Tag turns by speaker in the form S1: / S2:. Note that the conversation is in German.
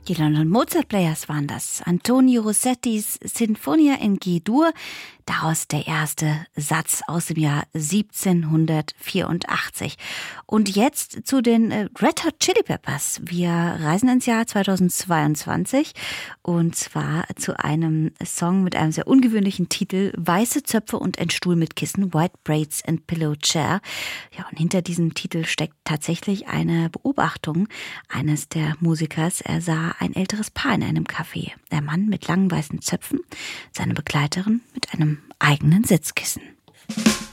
S1: Die London Mozart Players waren das. Antonio Rossettis Sinfonia in G-Dur, daraus der erste Satz aus dem Jahr 1784. Und jetzt zu den Red Hot Chili Peppers. Wir reisen ins Jahr 2022 und zwar zu einem Song mit einem sehr ungewöhnlichen Titel: Weiße Zöpfe und ein Stuhl mit Kissen, White Braids and Pillow Chair. Ja, und hinter diesem Titel steckt tatsächlich eine Beobachtung eines der Musikers. Er sah ein älteres Paar in einem Café. Der Mann mit langen weißen Zöpfen, seine Begleiterin mit einem eigenen Sitzkissen.